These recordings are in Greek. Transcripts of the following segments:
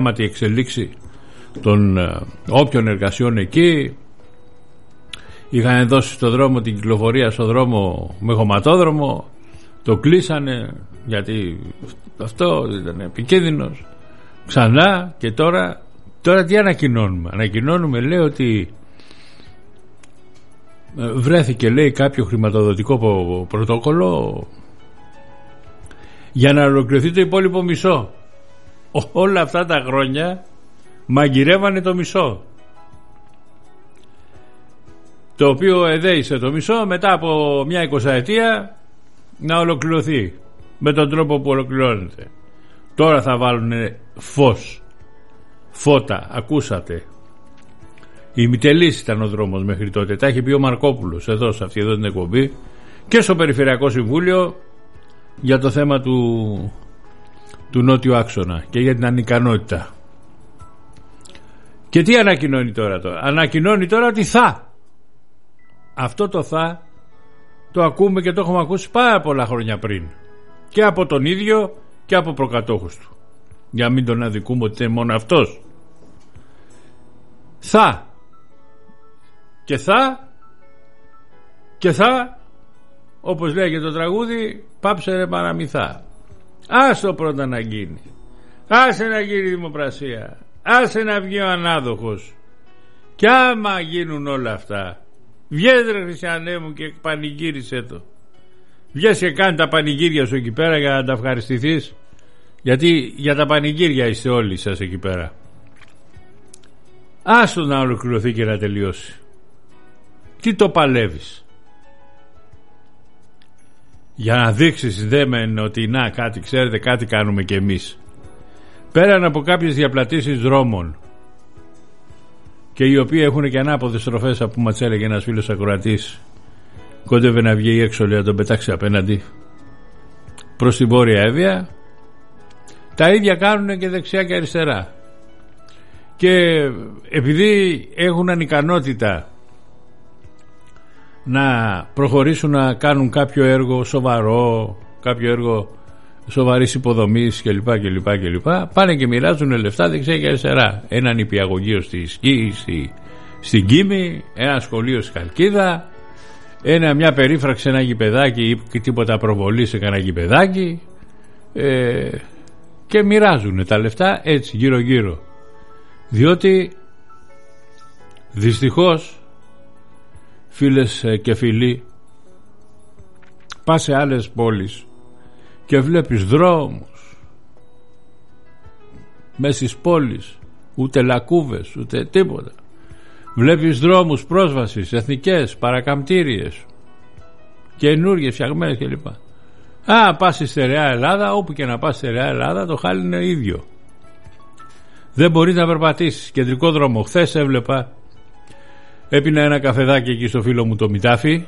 τη εξελίξη των όποιων εργασιών εκεί. Είχαν δώσει στο δρόμο την κυκλοφορία στο δρόμο με χωματόδρομο, το κλείσανε γιατί αυτό ήταν επικίνδυνος. Ξανά και τώρα τι ανακοινώνουμε? Ανακοινώνουμε, λέει, ότι βρέθηκε, λέει, κάποιο χρηματοδοτικό πρωτόκολλο για να ολοκληρωθεί το υπόλοιπο μισό. Όλα αυτά τα χρόνια μαγειρεύανε το μισό, το οποίο εδέησε το μισό μετά από μια 20ετία να ολοκληρωθεί με τον τρόπο που ολοκληρώνεται. Τώρα θα βάλουν φώτα, ακούσατε. Ημιτελής ήταν ο δρόμος μέχρι τότε. Τα έχει πει ο Μαρκόπουλος εδώ σε αυτή εδώ την εκπομπή και στο Περιφερειακό Συμβούλιο για το θέμα του νότιου άξονα και για την ανικανότητα. Και τι ανακοινώνει τώρα? Ανακοινώνει τώρα ότι αυτό το το ακούμε και το έχουμε ακούσει πάρα πολλά χρόνια πριν και από τον ίδιο και από προκατόχους του, για μην τον αδικούμε ότι είναι μόνο αυτός. Και όπως λέει και το τραγούδι, πάψε ρε παραμυθά, άστο πρώτα να γίνει, άσε να γίνει δημοπρασία, άσε να βγει ο ανάδοχος. Και άμα γίνουν όλα αυτά, βγες ρε Χριστιανέ μου και πανηγύρισε το. Βγες και κάνει τα πανηγύρια σου εκεί πέρα για να τα ευχαριστηθείς, γιατί για τα πανηγύρια είστε όλοι σας εκεί πέρα. Άστο να ολοκληρωθεί και να τελειώσει. Τι το παλεύεις? Για να δείξεις δέμεν ότι να κάτι ξέρετε, κάτι κάνουμε κι εμείς. Πέραν από κάποιες διαπλατήσεις δρόμων, και οι οποίοι έχουν και ανάποδες στροφές, που μας έλεγε ένας φίλος ακροατής, κόντευε να βγει έξω, λέει, να τον πετάξει απέναντι προς την Βόρεια Εύβοια. Τα ίδια κάνουν και δεξιά και αριστερά, και επειδή έχουν ανικανότητα να προχωρήσουν να κάνουν κάποιο έργο σοβαρό, κάποιο έργο σοβαρής υποδομής κλπ, πάνε και μοιράζουν λεφτά δεξιά και αριστερά. Ένα νηπιαγωγείο στην Κίμη, ένα σχολείο στη Χαλκίδα, μια περίφραξη, ένα γηπεδάκι ή τίποτα προβολή σε κανένα γηπεδάκι, και μοιράζουν τα λεφτά έτσι γύρω γύρω, διότι δυστυχώς, φίλες και φίλοι, πας σε άλλες πόλεις και βλέπεις δρόμους μέσα στις πόλεις, ούτε λακκούβες ούτε τίποτα. Βλέπεις δρόμους πρόσβασης, εθνικές, παρακαμπτήριες, καινούργιες φτιαγμένες κλπ. Πας στη στερεά Ελλάδα, όπου και να πας στη στερεά Ελλάδα, το χάλι είναι ίδιο. Δεν μπορείς να περπατήσεις. Κεντρικό δρόμο, χθες έβλεπα, έπινα ένα καφεδάκι εκεί στο φίλο μου το Μητάφι,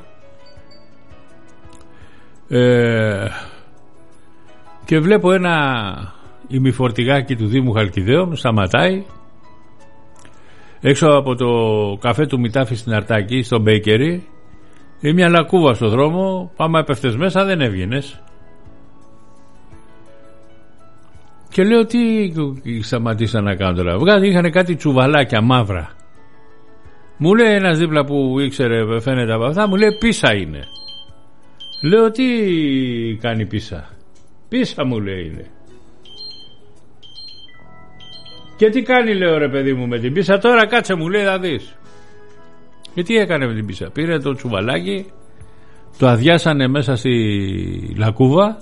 και βλέπω ένα ημιφορτηγάκι του Δήμου Χαλκιδαίων, σταματάει έξω από το καφέ του Μητάφι στην Αρτάκη, στο Bakery, μια λακκούβα στο δρόμο. Άμα έπεφτες μέσα δεν έβγαινες. Και λέω, τι σταματήσαν να κάνουν τώρα? Είχαν κάτι τσουβαλάκια μαύρα. Μου λέει ένας δίπλα που ήξερε, φαίνεται από αυτά, μου λέει, πίσα είναι. Λέω, τι κάνει πίσα? Πίσα μου λέει είναι. Και τι κάνει, λέω, ρε παιδί μου, με την πίσα? Τώρα κάτσε, μου λέει, θα δεις. Και τι έκανε με την πίσα? Πήρε το τσουβαλάκι, το αδειάσανε μέσα στη λακκούβα,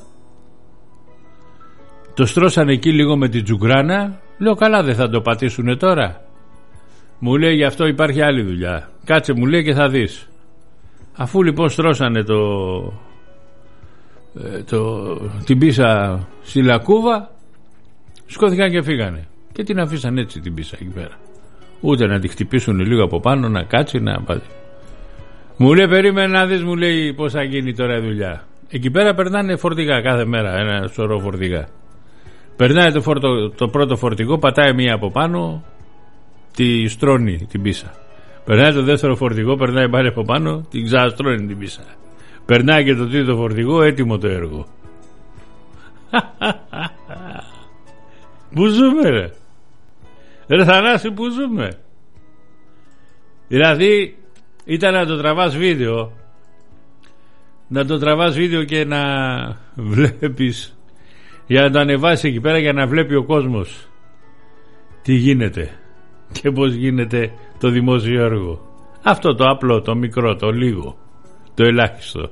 το στρώσανε εκεί λίγο με την τζουγκράνα. Λέω, καλά, δεν θα το πατήσουνε τώρα? Μου λέει, γι' αυτό υπάρχει άλλη δουλειά. Κάτσε, μου λέει, και θα δεις. Αφού λοιπόν στρώσανε την πίσα στη λακκούβα, σκόθηκαν και φύγανε. Και την αφήσαν έτσι την πίσα εκεί πέρα. Ούτε να τη χτυπήσουν λίγο από πάνω, να κάτσει, να πάει. Μου λέει, περίμενε να δεις, μου λέει, πώς θα γίνει τώρα η δουλειά. Εκεί πέρα περνάνε φορτηγά κάθε μέρα, ένα σωρό φορτηγά. Περνάει το πρώτο φορτηγό, πατάει μία από πάνω, τη στρώνει την πίσα. Περνάει το δεύτερο φορτηγό, περνάει πάλι από πάνω, την ξαναστρώνει την πίσα. Περνάει και το τρίτο φορτηγό, έτοιμο το έργο. Πού ζούμε, ρε? Ρε Θανάση, που ζούμε? Δηλαδή ήταν να το τραβάς βίντεο, και να βλέπεις, για να το ανεβάσεις εκεί πέρα, για να βλέπει ο κόσμος τι γίνεται και πως γίνεται το δημόσιο έργο. Αυτό το απλό, το μικρό, το λίγο, το ελάχιστο.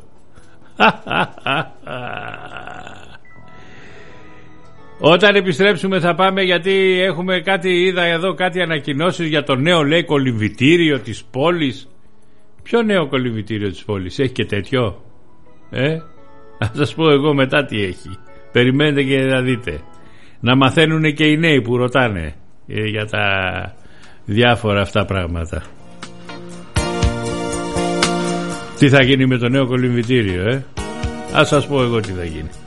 Όταν επιστρέψουμε θα πάμε, γιατί έχουμε είδα εδώ κάτι ανακοινώσεις για το νέο, λέει, κολυμβητήριο της πόλης. Ποιο νέο κολυμβητήριο της πόλης? Έχει και τέτοιο? Θα σας πω εγώ μετά τι έχει. Περιμένετε και να δείτε. Να μαθαίνουν και οι νέοι που ρωτάνε για τα διάφορα αυτά πράγματα. Τι θα γίνει με το νέο κολυμβητήριο? Ας σας πω εγώ τι θα γίνει.